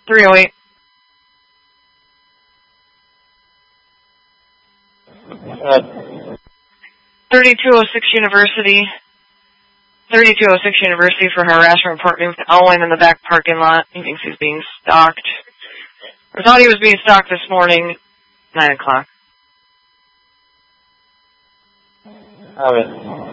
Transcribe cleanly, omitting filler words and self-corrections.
308. 3206 University. 3206 University for harassment reporting with Owen in the back parking lot. He thinks he's being stalked. Or thought he was being stalked this morning, 9 o'clock. Have it.